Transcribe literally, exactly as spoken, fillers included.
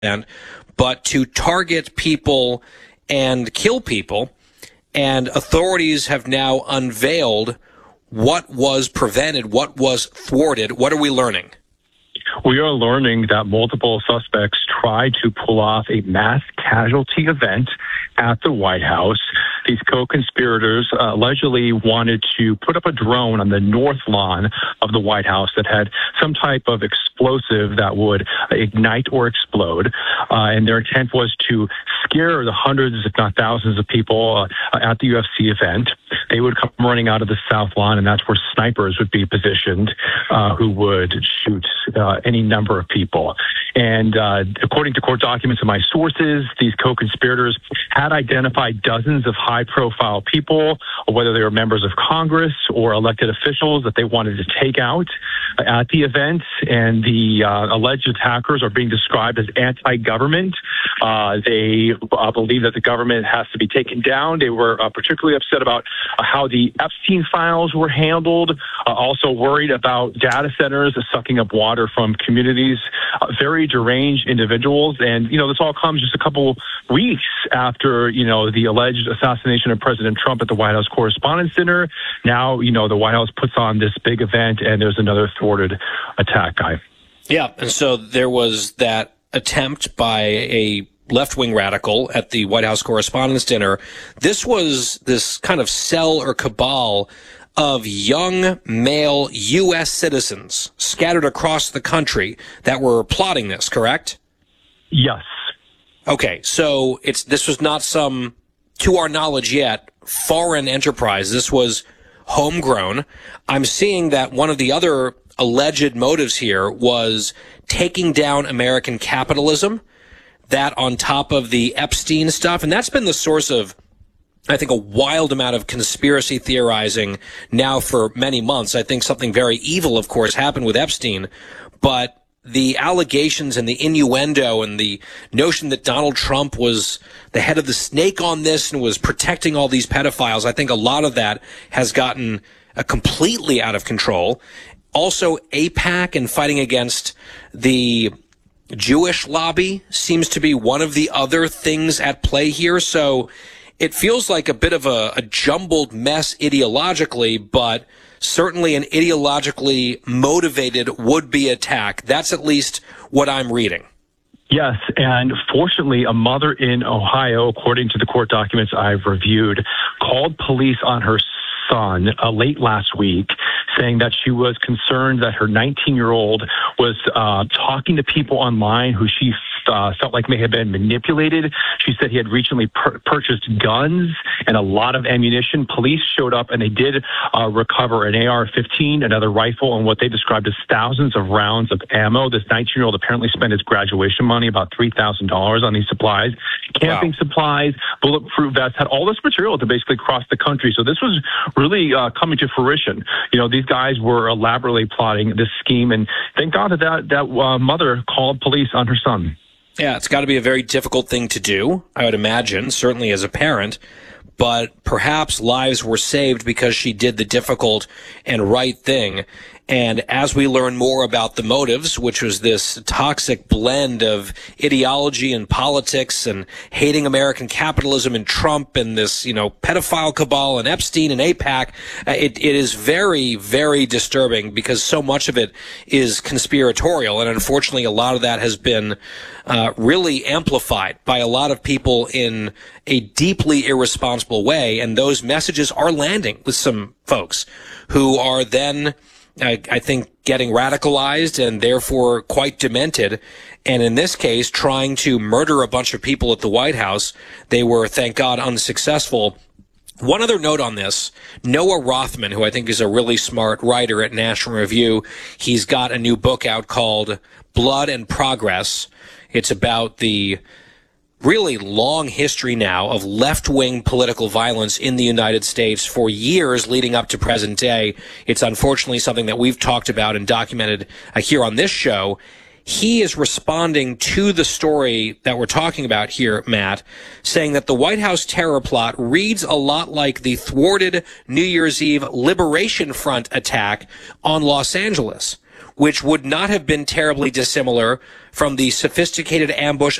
but to target people and kill people. And authorities have now unveiled what was prevented, what was thwarted. What are we learning? We are learning that multiple suspects tried to pull off a mass casualty event at the White House. These co-conspirators uh, allegedly wanted to put up a drone on the north lawn of the White House that had some type of explosive that would ignite or explode. Uh, and their intent was to scare the hundreds, if not thousands, of people uh, at the U F C event. They would come running out of the south lawn, and that's where snipers would be positioned uh, who would shoot uh, any number of people. And uh, according to court documents and my sources, these co-conspirators had identified dozens of high-profile people, whether they were members of Congress or elected officials that they wanted to take out at the event. And the uh, alleged attackers are being described as anti-government. Uh, they uh, believe that the government has to be taken down. They were uh, particularly upset about uh, how the Epstein files were handled, uh, also worried about data centers sucking up water from communities, uh, very deranged individuals. And, you know, this all comes just a couple weeks after, you know, the alleged assassination of President Trump at the White House Correspondents' Dinner. Now, you know, the White House puts on this big event and there's another thwarted attack, Guy. Yeah, and so there was that attempt by a left-wing radical at the White House Correspondents' Dinner. This was this kind of cell or cabal of young male U S citizens scattered across the country that were plotting this, correct? Yes. Okay, so it's this was not some, to our knowledge yet, foreign enterprise. This was homegrown. I'm seeing that one of the other alleged motives here was taking down American capitalism, that on top of the Epstein stuff, and that's been the source of, I think, a wild amount of conspiracy theorizing now for many months. I think something very evil, of course, happened with Epstein, but the allegations and the innuendo and the notion that Donald Trump was the head of the snake on this and was protecting all these pedophiles, I think a lot of that has gotten uh, completely out of control. Also, AIPAC and fighting against the Jewish lobby seems to be one of the other things at play here. So it feels like a bit of a, a jumbled mess ideologically, but certainly an ideologically motivated would-be attack. That's at least what I'm reading. Yes, and fortunately, a mother in Ohio, according to the court documents I've reviewed, called police on her son uh, late last week, saying that she was concerned that her nineteen-year-old was uh, talking to people online who she uh, felt like may have been manipulated. She said he had recently pur- purchased guns and a lot of ammunition. Police showed up and they did uh, recover an A R fifteen, another rifle, and what they described as thousands of rounds of ammo. This nineteen-year-old apparently spent his graduation money, about three thousand dollars, on these supplies. Camping wow. supplies, bulletproof vests, had all this material to basically cross the country. So this was really uh, coming to fruition. You know, these guys were elaborately plotting this scheme, and thank God that that, that uh, mother called police on her son. Yeah, it's got to be a very difficult thing to do, I would imagine, certainly as a parent, but perhaps lives were saved because she did the difficult and right thing. And as we learn more about the motives, which was this toxic blend of ideology and politics and hating American capitalism and Trump and this, you know, pedophile cabal and Epstein and AIPAC, uh, it, it is very, very disturbing because so much of it is conspiratorial. And unfortunately, a lot of that has been uh, really amplified by a lot of people in a deeply irresponsible way. And those messages are landing with some folks who are then I, I think getting radicalized and therefore quite demented. And in this case, trying to murder a bunch of people at the White House. They were, thank God, unsuccessful. One other note on this, Noah Rothman, who I think is a really smart writer at National Review, he's got a new book out called Blood and Progress. It's about the really long history now of left-wing political violence in the United States for years leading up to present day. It's unfortunately something that we've talked about and documented uh, here on this show. He is responding to the story that we're talking about here, Matt, saying that the White House terror plot reads a lot like the thwarted New Year's Eve Liberation Front attack on Los Angeles, which would not have been terribly dissimilar from the sophisticated ambush